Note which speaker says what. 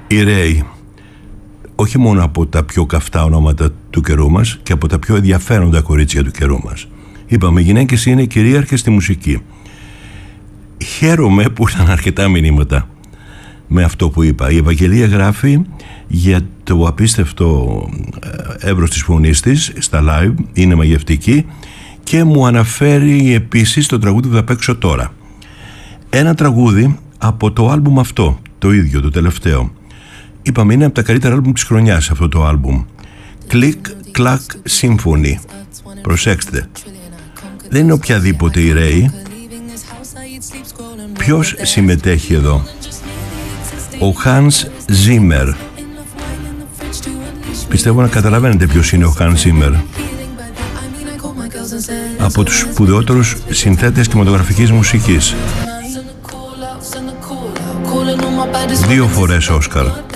Speaker 1: Η Ray, όχι μόνο από τα πιο καυτά ονόματα του καιρού μας και από τα πιο ενδιαφέροντα κορίτσια του καιρού μας. Είπαμε, οι γυναίκες είναι κυρίαρχες στη μουσική. Χαίρομαι που ήταν αρκετά μηνύματα με αυτό που είπα. Η Ευαγγελία γράφει για το απίστευτο εύρος της φωνής της στα live, είναι μαγευτική, και μου αναφέρει επίσης το τραγούδι που θα παίξω τώρα. Ένα τραγούδι από το άλμπουμ αυτό, το ίδιο, το τελευταίο. Είπαμε, είναι από τα καλύτερα άλμπουμ της χρονιάς αυτό το άλμπουμ. Click Clack Symphony. Προσέξτε, δεν είναι οποιαδήποτε η Ray. Ποιος συμμετέχει εδώ? Ο Hans Zimmer. Πιστεύω να καταλαβαίνετε ποιος είναι ο Hans Zimmer. Από τους σπουδαιότερους συνθέτες κινηματογραφικής μουσικής. 2 φορές Όσκαρ.